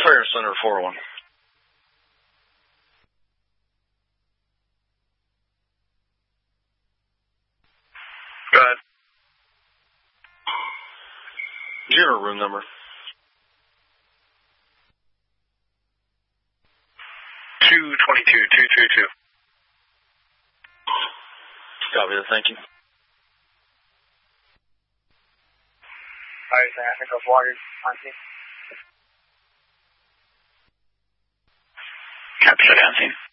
Fire Center 401. Go ahead. Do you have a room number? 222-222. Copy that, thank you. Alright, I think of water on scene. Copy that, on scene.